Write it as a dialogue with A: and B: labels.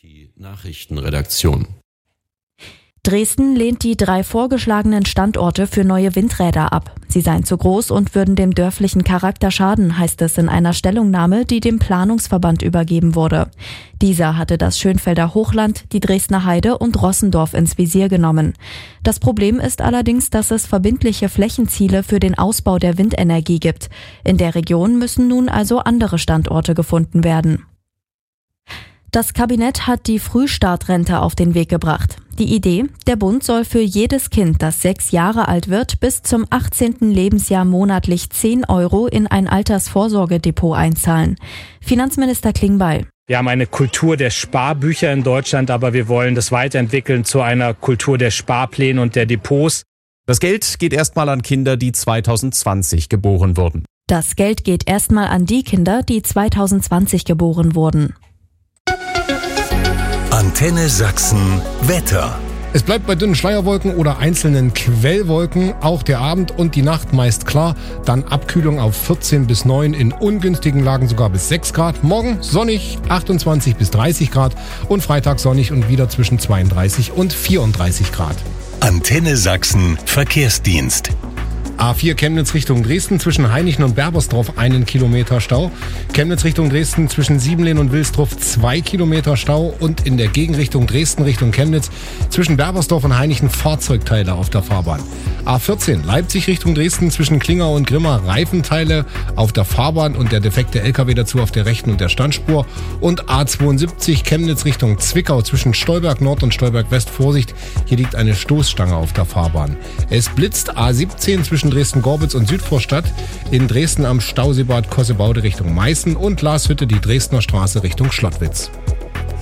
A: Nachrichtenredaktion.
B: Dresden lehnt die 3 vorgeschlagenen Standorte für neue Windräder ab. Sie seien zu groß und würden dem dörflichen Charakter schaden, heißt es in einer Stellungnahme, die dem Planungsverband übergeben wurde. Dieser hatte das Schönfelder Hochland, die Dresdner Heide und Rossendorf ins Visier genommen. Das Problem ist allerdings, dass es verbindliche Flächenziele für den Ausbau der Windenergie gibt. In der Region müssen nun also andere Standorte gefunden werden. Das Kabinett hat die Frühstartrente auf den Weg gebracht. Die Idee: Der Bund soll für jedes Kind, das 6 Jahre alt wird, bis zum 18. Lebensjahr monatlich 10 € in ein Altersvorsorgedepot einzahlen. Finanzminister Klingbeil:
C: Wir haben eine Kultur der Sparbücher in Deutschland, aber wir wollen das weiterentwickeln zu einer Kultur der Sparpläne und der Depots.
D: Das Geld geht erstmal an Kinder, die 2020 geboren wurden.
B: Das Geld geht erstmal an die Kinder, die 2020 geboren wurden.
E: Antenne Sachsen Wetter.
F: Es bleibt bei dünnen Schleierwolken oder einzelnen Quellwolken, auch der Abend und die Nacht meist klar, dann Abkühlung auf 14 bis 9, in ungünstigen Lagen sogar bis 6 Grad. Morgen sonnig 28 bis 30 Grad und Freitag sonnig und wieder zwischen 32 und 34 Grad.
E: Antenne Sachsen Verkehrsdienst.
F: A4 Chemnitz Richtung Dresden zwischen Hainichen und Berbersdorf 1 Kilometer Stau. Chemnitz Richtung Dresden zwischen Siebenlehn und Wilsdruff 2 Kilometer Stau und in der Gegenrichtung Dresden Richtung Chemnitz zwischen Berbersdorf und Hainichen Fahrzeugteile auf der Fahrbahn. A14 Leipzig Richtung Dresden zwischen Klingau und Grimma Reifenteile auf der Fahrbahn und der defekte LKW dazu auf der rechten und der Standspur. Und A72 Chemnitz Richtung Zwickau zwischen Stolberg Nord und Stolberg West. Vorsicht, hier liegt eine Stoßstange auf der Fahrbahn. Es blitzt A17 zwischen Dresden-Gorbitz und Südvorstadt, in Dresden am Stauseebad Kossebaude Richtung Meißen und Glashütte die Dresdner Straße Richtung Schlottwitz.